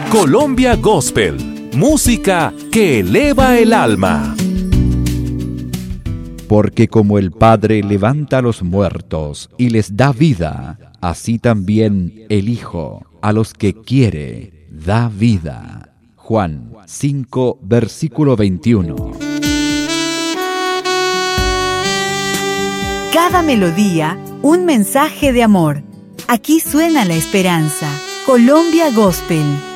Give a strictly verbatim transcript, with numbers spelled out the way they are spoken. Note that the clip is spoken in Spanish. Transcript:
Colombia Gospel, música que eleva el alma. Porque como el Padre levanta a los muertos y les da vida, así también el Hijo a los que quiere da vida. Juan cinco, versículo veintiuno. Cada melodía, un mensaje de amor. Aquí suena la esperanza. Colombia Gospel.